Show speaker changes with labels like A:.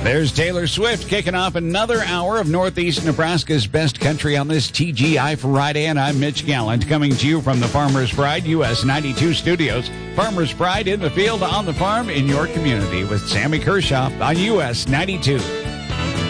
A: There's Taylor Swift kicking off another hour of Northeast Nebraska's best country on this TGI Friday, and I'm Mitch Gallant coming to you from the Farmer's Pride US 92 studios. Farmer's Pride in the field, on the farm, in your community with Sammy Kershaw on US 92.